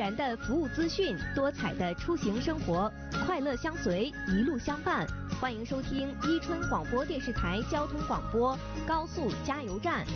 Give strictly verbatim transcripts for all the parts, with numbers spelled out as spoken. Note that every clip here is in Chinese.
然的服务资讯，多彩的出行生活，快乐相随，一路相伴。欢迎收听伊春广播电视台交通广播高速加油站。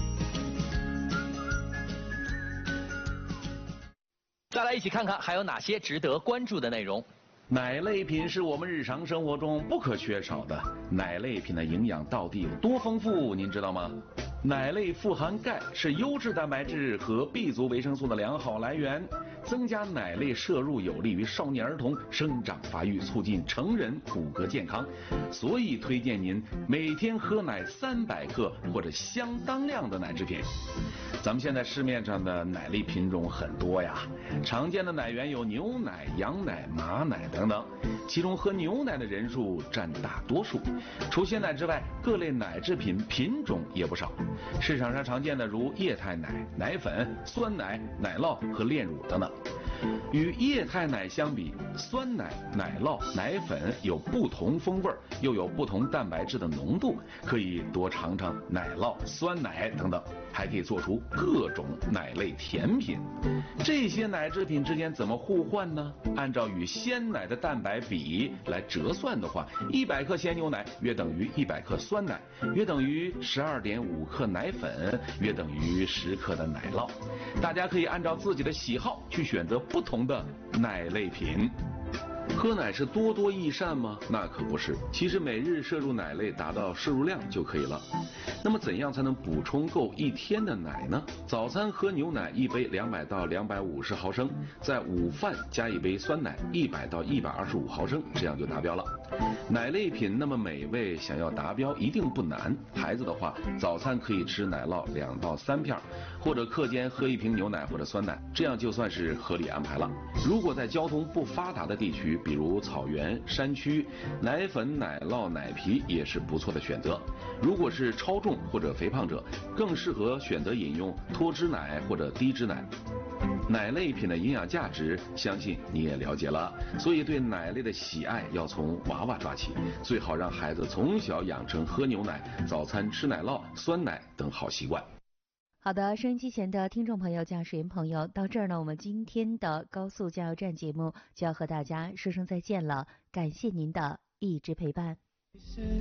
再来一起看看还有哪些值得关注的内容。 奶类品是我们日常生活中不可缺少的，奶类品的营养到底有多丰富，您知道吗？奶类富含钙，是优质蛋白质和 B 族维生素的良好来源。增加奶类摄入有利于少年儿童生长发育，促进成人骨骼健康，所以推荐您每天喝奶三百克或者相当量的奶制品。咱们现在市面上的奶类品种很多呀，常见的奶源有牛奶、羊奶、马奶等等，其中喝牛奶的人数占大多数。除鲜奶之外，各类奶制品品种也不少。市场上常见的如液态奶、奶粉、酸奶、奶酪和炼乳等等。与液态奶相比，酸奶、奶酪、奶粉有不同风味，又有不同蛋白质的浓度，可以多尝尝奶酪、酸奶等等，还可以做出各种奶类甜品。这些奶制品之间怎么互换呢？按照与鲜奶的蛋白比来折算的话，一百克鲜牛奶约等于一百克酸奶，约等于十二点五克奶粉，约等于十克的奶酪。大家可以按照自己的喜好去选择不同的奶类品。喝奶是多多益善吗？那可不是，其实每日摄入奶类达到摄入量就可以了。那么怎样才能补充够一天的奶呢？早餐喝牛奶一杯两百到两百五十毫升，在午饭加一杯酸奶一百到一百二十五毫升，这样就达标了。奶类品那么美味，想要达标一定不难。孩子的话，早餐可以吃奶酪两到三片，或者课间喝一瓶牛奶或者酸奶，这样就算是合理安排了。如果在交通不发达的地区，比如草原、山区，奶粉、奶酪、奶皮也是不错的选择。如果是超重或者肥胖者，更适合选择饮用脱脂奶或者低脂奶。奶类品的营养价值，相信你也了解了，所以对奶类的喜爱要从娃娃抓起，最好让孩子从小养成喝牛奶、早餐吃奶酪、酸奶等好习惯。 好的，收音机前的听众朋友、驾驶员朋友，到这儿呢，我们今天的高速加油站节目就要和大家说声再见了，感谢您的一直陪伴。